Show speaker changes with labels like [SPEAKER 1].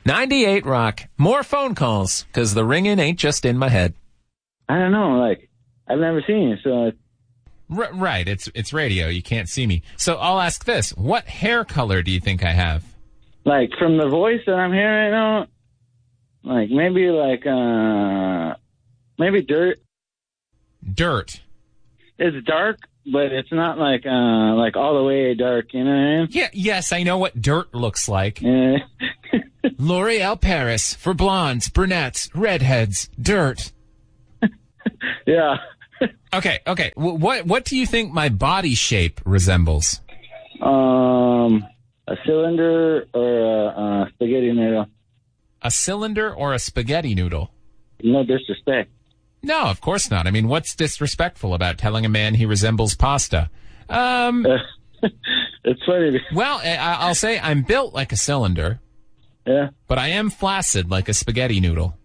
[SPEAKER 1] 98 Rock. More phone calls, because the ringing ain't just in my head.
[SPEAKER 2] I don't know. Like, I've never seen it, so...
[SPEAKER 1] Right. It's radio. You can't see me. So I'll ask this. What hair color do you think I have?
[SPEAKER 2] Like, from the voice that I'm hearing right now, like, maybe dirt.
[SPEAKER 1] Dirt.
[SPEAKER 2] It's dark, but it's not like all the way dark, you know what I mean?
[SPEAKER 1] Yeah, yes, I know what dirt looks like.
[SPEAKER 2] Yeah.
[SPEAKER 1] L'Oreal Paris for blondes, brunettes, redheads, dirt.
[SPEAKER 2] Yeah.
[SPEAKER 1] Okay. What do you think my body shape resembles?
[SPEAKER 2] A cylinder or a spaghetti noodle.
[SPEAKER 1] A cylinder or a spaghetti noodle?
[SPEAKER 2] No disrespect.
[SPEAKER 1] No, of course not. I mean, what's disrespectful about telling a man he resembles pasta?
[SPEAKER 2] It's funny.
[SPEAKER 1] Well, I'll say I'm built like a cylinder.
[SPEAKER 2] Yeah.
[SPEAKER 1] But I am flaccid like a spaghetti noodle.